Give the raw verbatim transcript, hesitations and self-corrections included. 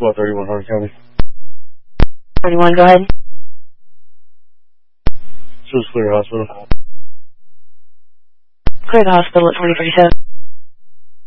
Squad thirty-one, Harnett County. thirty-one, go ahead. Choose Clear Hospital. Clear the hospital at twenty thirty-seven.